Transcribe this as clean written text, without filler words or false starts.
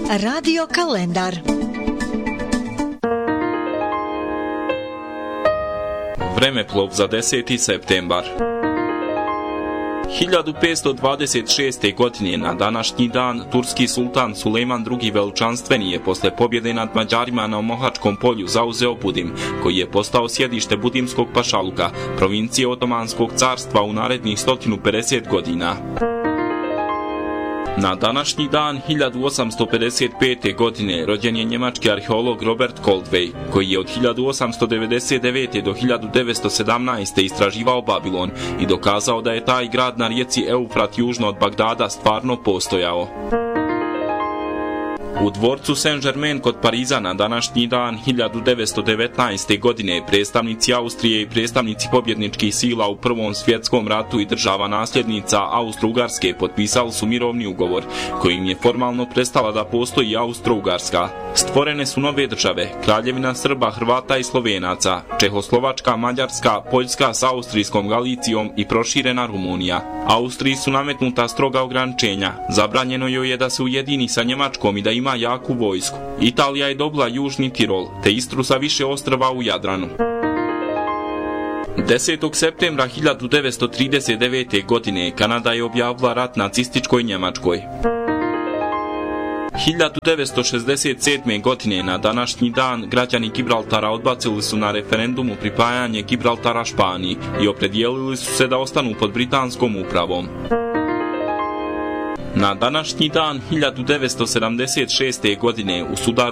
Radio kalendar. Vremeplov za 10. septembar. 1526. godine na današnji dan turski sultan Sulejman II. Veličanstveni je posle pobjede nad Mađarima na Mohačkom polju zauzeo Budim, koji je postao sjedište Budimskog pašaluka, provincije Otomanskog carstva u narednih 150 godina. Na današnji dan 1855. godine rođen je njemački arheolog Robert Goldwey, koji je od 1899. do 1917. istraživao Babilon i dokazao da je taj grad na rijeci Eufrat južno od Bagdada stvarno postojao. U dvorcu Saint-Germain kod Pariza na današnji dan 1919. godine predstavnici Austrije i predstavnici pobjedničkih sila u Prvom svjetskom ratu i država nasljednica Austro-Ugarske potpisali su mirovni ugovor, kojim je formalno prestala da postoji Austro-Ugarska. Stvorene su nove države, Kraljevina Srba, Hrvata i Slovenaca, Čehoslovačka, Mađarska, Poljska s austrijskom Galicijom i proširena Rumunija. Austriji su nametnuta stroga ograničenja, zabranjeno joj je da se ujedini sa Njemačkom i da ima jaku vojsku. Italija je dobila Južni Tirol, te Istru sa više ostrva u Jadranu. 10. septembra 1939. godine Kanada je objavila rat nacističkoj Njemačkoj. 1967. godine na današnji dan građani Gibraltara odbacili su na referendumu pripajanje Gibraltara Španiji i opredijelili su se da ostanu pod britanskom upravom. Na današnji dan 1976. godine u sudaru